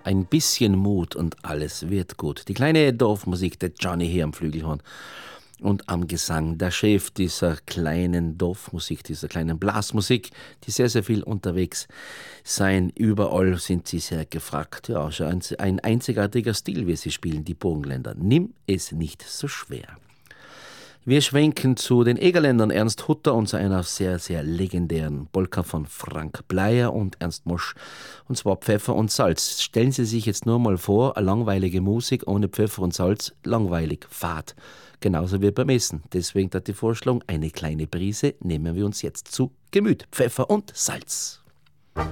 Ein bisschen Mut und alles wird gut. Die kleine Dorfmusik, der Johnny hier am Flügelhorn und am Gesang, der Chef dieser kleinen Dorfmusik, dieser kleinen Blasmusik, die sehr, sehr viel unterwegs sein. Überall sind sie sehr gefragt. Ja, schon ein einzigartiger Stil, wie sie spielen, die Burgenländer. Nimm es nicht so schwer. Wir schwenken zu den Egerländern Ernst Hutter und zu einer sehr, sehr legendären Polka von Frank Bleier und Ernst Mosch, und zwar Pfeffer und Salz. Stellen Sie sich jetzt nur mal vor, eine langweilige Musik ohne Pfeffer und Salz, langweilig, fad. Genauso wie beim Essen. Deswegen hat die Vorschlag, eine kleine Prise nehmen wir uns jetzt zu Gemüt. Pfeffer und Salz.